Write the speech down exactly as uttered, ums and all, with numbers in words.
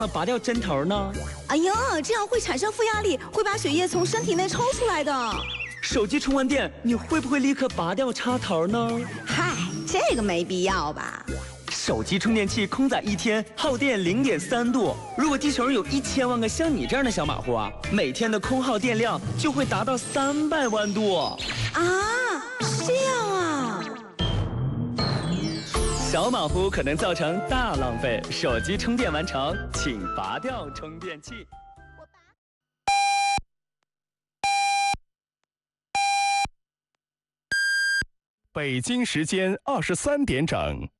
拔掉针头呢？ 哎呀，这样会产生负压力，会把血液从身体内抽出来的。 手机充完电，你会不会立刻拔掉插头呢？ 嗨，这个没必要吧。 手机充电器空载一天耗电零点三度，如果地球上有一千万个像你这样的小马虎啊，每天的空耗电量就会达到三百万度。 啊，是这样啊。 小马虎可能造成大浪费，手机充电完成，请拔掉充电器。 北京时间二十三点整。